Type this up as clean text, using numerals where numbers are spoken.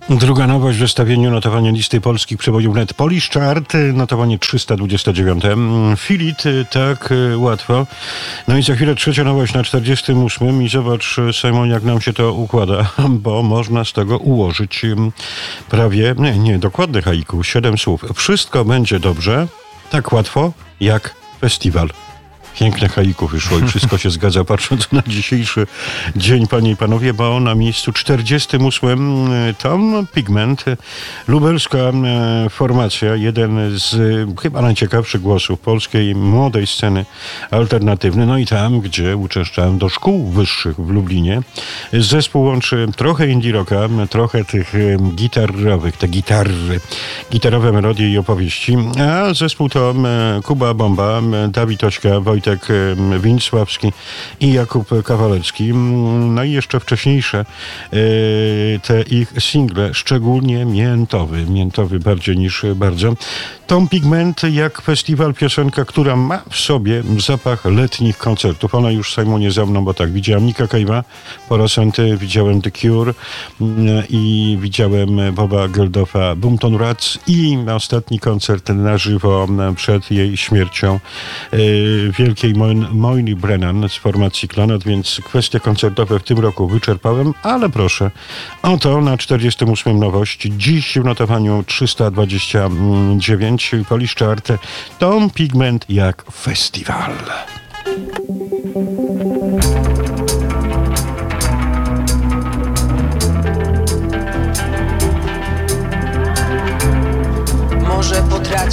Druga nowość w zestawieniu notowania listy polskich przebojów net Polish Chart, notowanie 329. Filit, tak łatwo. No i za chwilę trzecia nowość na 48. I zobacz, Simon, jak nam się to układa, bo można z tego ułożyć prawie, dokładne haiku, 7 słów. Wszystko będzie dobrze, tak łatwo jak festiwal. Piękne haiku wyszło i wszystko się zgadza, patrząc na dzisiejszy dzień, panie i panowie, bo na miejscu 48 Tom Pigment, lubelska formacja, jeden z chyba najciekawszych głosów polskiej młodej sceny alternatywnej. No i tam, gdzie uczęszczałem do szkół wyższych w Lublinie, zespół łączy trochę indie rocka, trochę tych gitarowych, te gitarowe melodie i opowieści, a zespół to Kuba Bomba, Dawid Ośka, Wojtek Winsławski i Jakub Kawalecki. No i jeszcze wcześniejsze te ich single, szczególnie miętowy bardziej niż bardzo. Tom Pigment jak festiwal, piosenka, która ma w sobie zapach letnich koncertów. Ona już, Simonie, za mną, bo tak, widziałem Nicka Cave'a po raz enty, widziałem The Cure i widziałem Boba Geldoffa, Boomtown Rats i ostatni koncert na żywo przed jej śmiercią wielkiej Moini Brennan z formacji Klonot, więc kwestie koncertowe w tym roku wyczerpałem, ale proszę, oto na 48 nowość, dziś w notowaniu 329 Polish Chart, Tom Pigment jak festiwal.